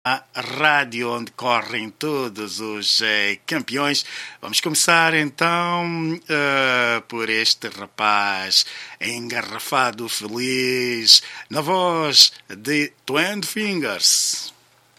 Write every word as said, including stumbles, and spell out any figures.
A rádio onde correm todos os eh, campeões. Vamos começar então eh, por este rapaz engarrafado feliz na voz de Twenty Fingers.